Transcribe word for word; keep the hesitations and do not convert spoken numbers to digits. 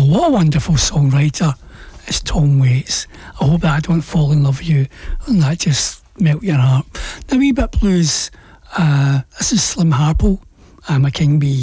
Well, what a wonderful songwriter is Tom Waits. I hope that I don't fall in love with you and that just melt your heart. Now, wee bit blues. Uh, this is Slim Harpo. I'm a King Bee.